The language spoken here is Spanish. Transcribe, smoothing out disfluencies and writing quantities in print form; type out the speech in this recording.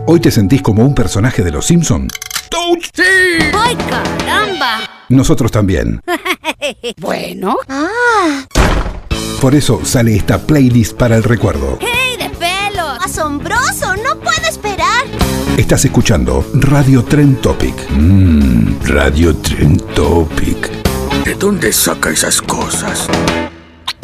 ¿Hoy te sentís como un personaje de Los Simpson? ¡Touch! ¡Sí! ¡Ay, caramba! Nosotros también. Bueno. Por eso sale esta playlist para el recuerdo. ¡Hey, de pelo! ¡Asombroso! ¡No puedo esperar! Estás escuchando Radio Trend Topic. Radio Trend Topic. ¿De dónde saca esas cosas?